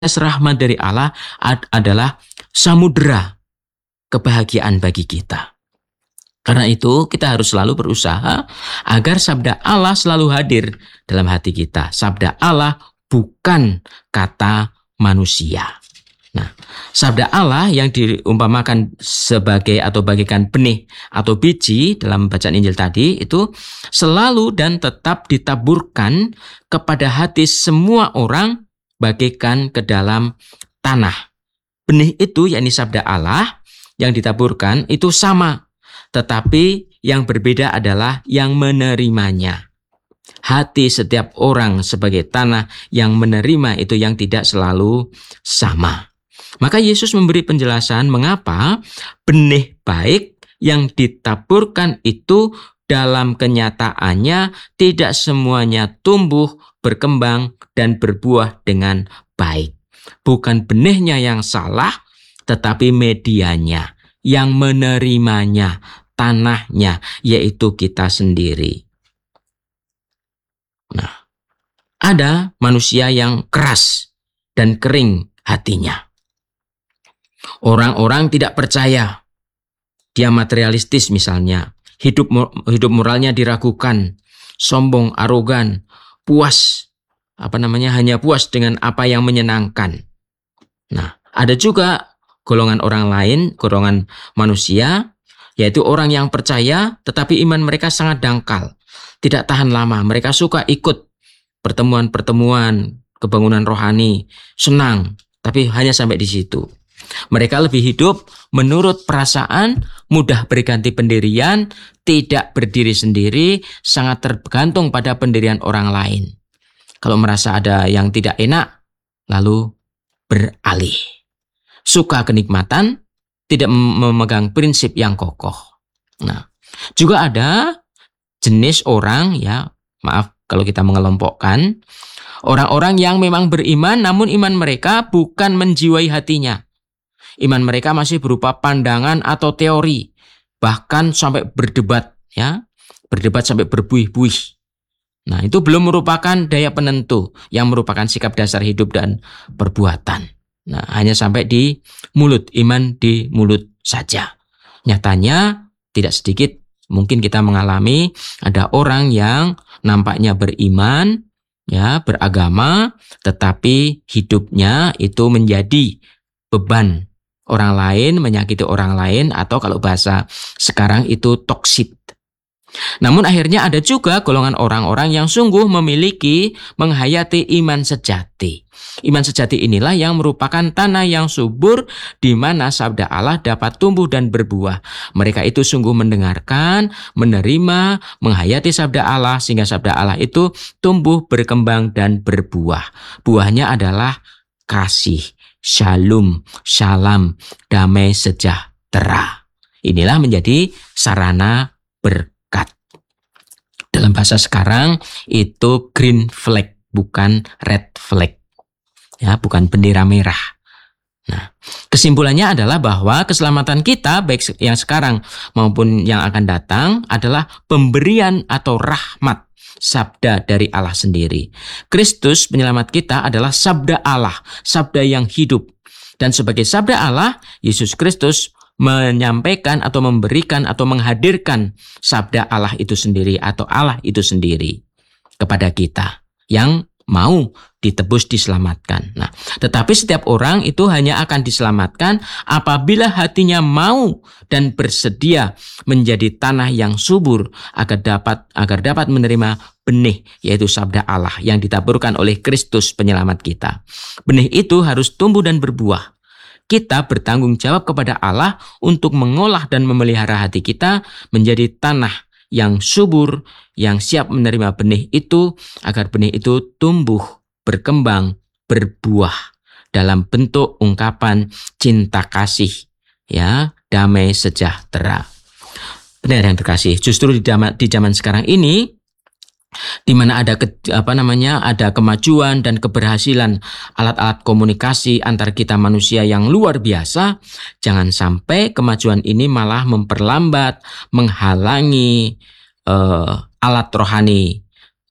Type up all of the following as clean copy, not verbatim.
rahmat dari Allah adalah samudera kebahagiaan bagi kita. Karena itu kita harus selalu berusaha agar sabda Allah selalu hadir dalam hati kita. Sabda Allah bukan kata manusia. Nah, sabda Allah yang diumpamakan sebagai atau bagaikan benih atau biji dalam bacaan Injil tadi itu selalu dan tetap ditaburkan kepada hati semua orang bagaikan ke dalam tanah. Benih itu yakni sabda Allah yang ditaburkan itu sama. Tetapi yang berbeda adalah yang menerimanya. Hati setiap orang sebagai tanah yang menerima itu yang tidak selalu sama. Maka Yesus memberi penjelasan mengapa benih baik yang ditaburkan itu dalam kenyataannya tidak semuanya tumbuh, berkembang, dan berbuah dengan baik. Bukan benihnya yang salah, tetapi medianya, yang menerimanya, tanahnya, yaitu kita sendiri. Nah, ada manusia yang keras dan kering hatinya. Orang-orang tidak percaya. Dia materialistis misalnya. Hidup moralnya diragukan. Sombong, arogan, puas. Hanya puas dengan apa yang menyenangkan. Nah, ada juga golongan orang lain, golongan manusia, yaitu orang yang percaya tetapi iman mereka sangat dangkal. Tidak tahan lama. Mereka suka ikut pertemuan-pertemuan kebangunan rohani. Senang. Tapi hanya sampai di situ. Mereka lebih hidup menurut perasaan, mudah berganti pendirian, tidak berdiri sendiri, sangat tergantung pada pendirian orang lain. Kalau merasa ada yang tidak enak, lalu beralih. Suka kenikmatan, tidak memegang prinsip yang kokoh. Nah, juga ada jenis orang, maaf kalau kita mengelompokkan, orang-orang yang memang beriman namun iman mereka bukan menjiwai hatinya. Iman mereka masih berupa pandangan atau teori, bahkan sampai berdebat, berdebat sampai berbuih-buih. Nah, itu belum merupakan daya penentu yang merupakan sikap dasar hidup dan perbuatan. Nah, hanya sampai di mulut, iman di mulut saja. Nyatanya tidak sedikit mungkin kita mengalami ada orang yang nampaknya beriman, beragama, tetapi hidupnya itu menjadi beban orang lain, menyakiti orang lain, atau kalau bahasa sekarang itu toksik. Namun akhirnya ada juga golongan orang-orang yang sungguh menghayati iman sejati. Iman sejati inilah yang merupakan tanah yang subur di mana sabda Allah dapat tumbuh dan berbuah. Mereka itu sungguh mendengarkan, menerima, menghayati sabda Allah sehingga sabda Allah itu tumbuh, berkembang dan berbuah. Buahnya adalah kasih, shalom, salam, damai sejahtera. Inilah menjadi sarana berkat. Dalam bahasa sekarang itu green flag, bukan red flag. Bukan bendera merah. Nah, kesimpulannya adalah bahwa keselamatan kita baik yang sekarang maupun yang akan datang adalah pemberian atau rahmat sabda dari Allah sendiri. Kristus penyelamat kita adalah sabda Allah, sabda yang hidup. Dan sebagai sabda Allah, Yesus Kristus menyampaikan atau memberikan atau menghadirkan sabda Allah itu sendiri atau Allah itu sendiri kepada kita yang mau ditebus, diselamatkan. Nah, tetapi setiap orang itu hanya akan diselamatkan apabila hatinya mau dan bersedia menjadi tanah yang subur agar dapat menerima benih, yaitu sabda Allah yang ditaburkan oleh Kristus penyelamat kita. Benih itu harus tumbuh dan berbuah. Kita bertanggung jawab kepada Allah untuk mengolah dan memelihara hati kita menjadi tanah yang subur, yang siap menerima benih itu, agar benih itu tumbuh, berkembang, berbuah dalam bentuk ungkapan cinta kasih, damai sejahtera. Benar yang terkasih, justru di zaman sekarang ini, di mana ada kemajuan dan keberhasilan alat-alat komunikasi antar kita manusia yang luar biasa, jangan sampai kemajuan ini malah memperlambat, menghalangi alat rohani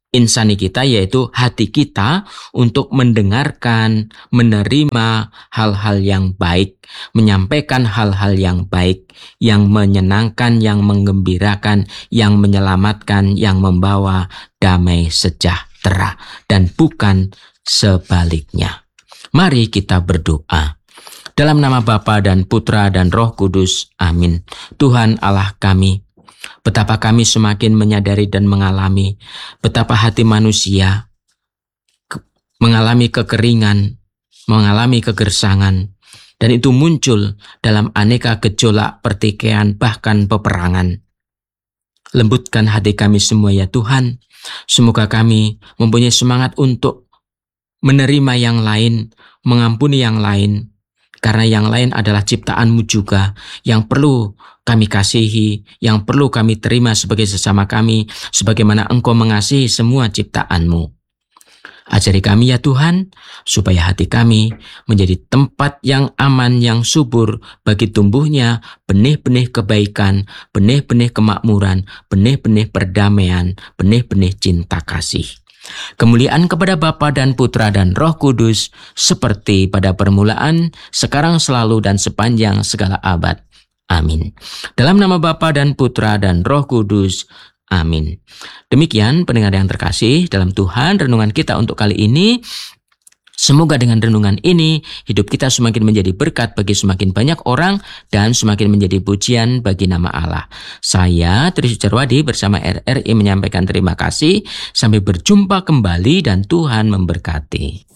insani kita, yaitu hati kita untuk mendengarkan, menerima hal-hal yang baik, menyampaikan hal-hal yang baik, yang menyenangkan, yang menggembirakan, yang menyelamatkan, yang membawa damai sejahtera, dan bukan sebaliknya. Mari kita berdoa. Dalam nama Bapa dan Putra dan Roh Kudus. Amin. Tuhan Allah kami, betapa kami semakin menyadari dan mengalami betapa hati manusia mengalami kekeringan, mengalami kegersangan, dan itu muncul dalam aneka gejolak, pertikaian, bahkan peperangan. Lembutkan hati kami semua ya Tuhan. Semoga kami mempunyai semangat untuk menerima yang lain, mengampuni yang lain, karena yang lain adalah ciptaan-Mu juga, yang perlu kami kasihi, yang perlu kami terima sebagai sesama kami, sebagaimana Engkau mengasihi semua ciptaan-Mu. Ajari kami ya Tuhan, supaya hati kami menjadi tempat yang aman, yang subur bagi tumbuhnya benih-benih kebaikan, benih-benih kemakmuran, benih-benih perdamaian, benih-benih cinta kasih. Kemuliaan kepada Bapa dan Putra dan Roh Kudus, seperti pada permulaan, sekarang, selalu, dan sepanjang segala abad. Amin. Dalam nama Bapa dan Putra dan Roh Kudus. Amin. Demikian pendengar yang terkasih dalam Tuhan, renungan kita untuk kali ini. Semoga dengan renungan ini, hidup kita semakin menjadi berkat bagi semakin banyak orang dan semakin menjadi pujian bagi nama Allah. Saya Tri Sujarwadi bersama RRI menyampaikan terima kasih. Sampai berjumpa kembali dan Tuhan memberkati.